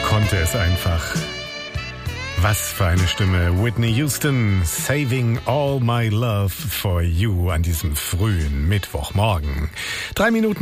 konnte es einfach. Was für eine Stimme. Whitney Houston, Saving All My Love for You an diesem frühen Mittwochmorgen. 3 Minuten